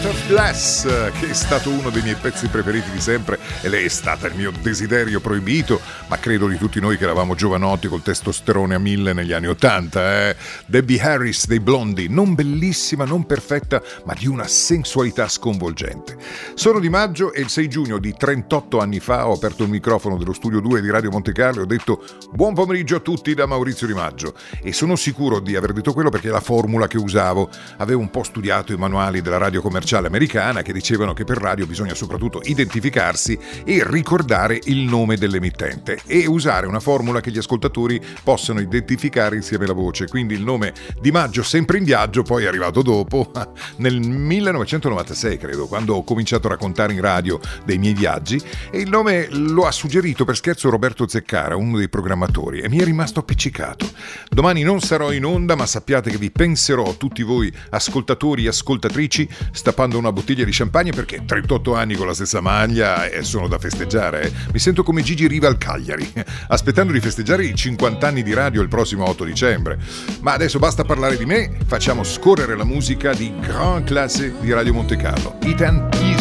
of Glass, che è stato uno dei miei pezzi preferiti di sempre, e lei è stata il mio desiderio proibito, ma credo di tutti noi che eravamo giovanotti col testosterone a 1000 negli anni '80. Debbie Harris dei Blondie, non bellissima, non perfetta, ma di una sensualità sconvolgente. Sono Di Maggio e il 6 giugno di 38 anni fa ho aperto il microfono dello studio 2 di Radio Monte Carlo e ho detto buon pomeriggio a tutti da Maurizio Di Maggio, e sono sicuro di aver detto quello perché è la formula che usavo. Avevo un po' studiato i manuali della radio commerciale americana che dicevano che per radio bisogna soprattutto identificarsi e ricordare il nome dell'emittente e usare una formula che gli ascoltatori possano identificare insieme alla voce. Quindi il nome Di Maggio sempre in viaggio poi è arrivato dopo, nel 1996 credo, quando ho cominciato a raccontare in radio dei miei viaggi, e il nome lo ha suggerito per scherzo Roberto Zeccara, uno dei programmatori, e mi è rimasto appiccicato. Domani non sarò in onda, ma sappiate che vi penserò a tutti voi ascoltatori e ascoltatrici stappando una bottiglia di champagne, perché 38 anni con la stessa maglia sono da festeggiare. Mi sento come Gigi Riva al Cagliari, aspettando di festeggiare i 50 anni di radio il prossimo 8 dicembre. Ma adesso basta parlare di me, facciamo scorrere la musica di Grand Classe di Radio Monte Carlo. It and Easy.